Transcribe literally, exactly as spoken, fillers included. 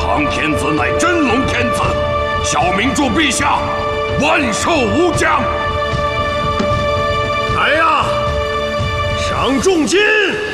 唐天子乃真龙天子，小明祝陛下万寿无疆。 来呀，赏重金！